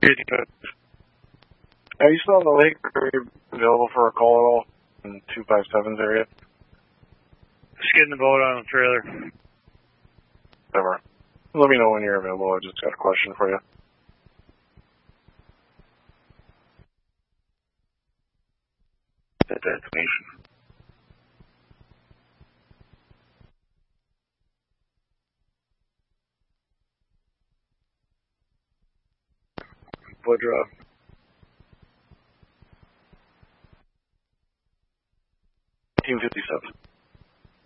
Good. Are you still on the lake? Are you available for a call at all in 257's area? Just getting the boat on the trailer. Never. Let me know when you're available. I just got a question for you. That destination. Blood drop.